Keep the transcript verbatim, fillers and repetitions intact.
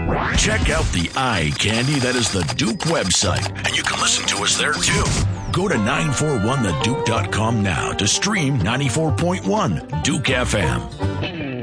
Check out the eye candy that is the Duke website, and you can listen to us there too. Go to nine four one the duke dot com now to stream ninety-four point one Duke F M.